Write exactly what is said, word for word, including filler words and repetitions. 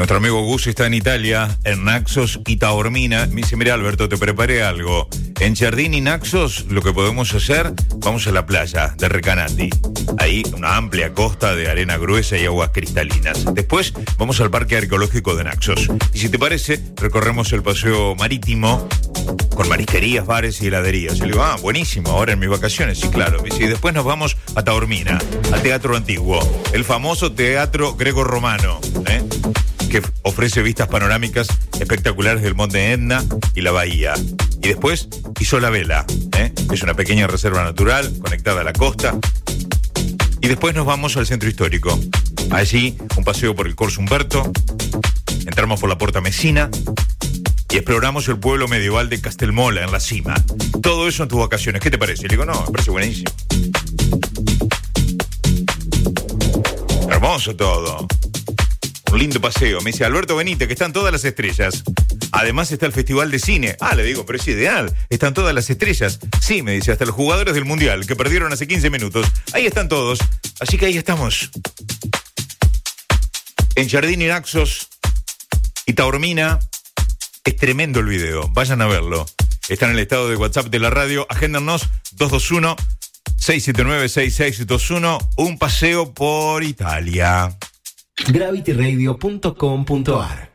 Nuestro amigo Gus está en Italia, en Naxos y Taormina. Me dice, mira Alberto, te preparé algo. En Jardín y Naxos lo que podemos hacer, vamos a la playa de Recanati. Ahí una amplia costa de arena gruesa y aguas cristalinas. Después vamos al Parque Arqueológico de Naxos. Y si te parece, recorremos el paseo marítimo con marisquerías, bares y heladerías. Yo le digo, ah, buenísimo, ahora en mis vacaciones. Sí, claro. Y después nos vamos a Taormina, al Teatro Antiguo, el famoso Teatro Greco-Romano, ¿eh? que ofrece vistas panorámicas espectaculares del Monte Etna y la bahía. Y después Isola Vela, ¿eh? es una pequeña reserva natural conectada a la costa. Y después nos vamos al centro histórico. Allí un paseo por el Corso Umberto, entramos por la Puerta Messina y exploramos el pueblo medieval de Castelmola en la cima. Todo eso en tus vacaciones. ¿Qué te parece? Le digo, no, me parece buenísimo. Hermoso todo. Un lindo paseo. Me dice, Alberto, venite, que están todas las estrellas. Además está el Festival de Cine. Ah, le digo, pero es ideal. Están todas las estrellas. Sí, me dice, hasta los jugadores del Mundial, que perdieron hace quince minutos. Ahí están todos. Así que ahí estamos. En Jardín y Naxos y Taormina. Es tremendo el video. Vayan a verlo. Está en el estado de WhatsApp de la radio. Agéndanos dos dos uno, seis siete nueve, seis seis dos uno. Un paseo por Italia. gravity radio punto com punto a r